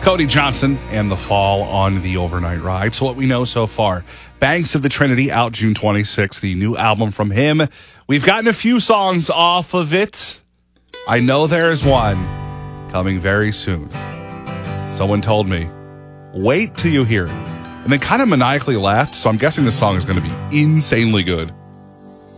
Cody Johnson and The Fall on the Overnight Ride. So what we know so far, Banks of the Trinity out June 26th, the new album from him. We've gotten a few songs off of it. I know there's one coming very soon. Someone told me, wait till you hear it. And then kind of maniacally laughed, so I'm guessing this song is going to be insanely good.